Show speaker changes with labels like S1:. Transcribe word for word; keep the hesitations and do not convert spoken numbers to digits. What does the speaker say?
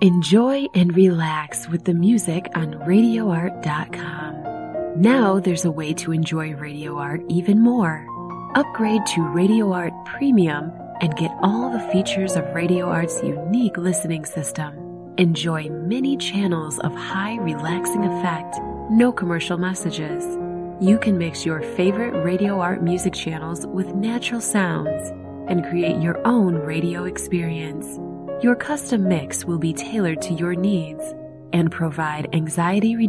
S1: Enjoy and relax with the music on radio art dot com. Now there's a way to enjoy Radio Art even more. Upgrade to Radio Art Premium and get all the features of Radio Art's unique listening system. Enjoy many channels of high relaxing effect, no commercial messages. You can mix your favorite Radio Art music channels with natural sounds and create your own radio experience. Your custom mix will be tailored to your needs and provide anxiety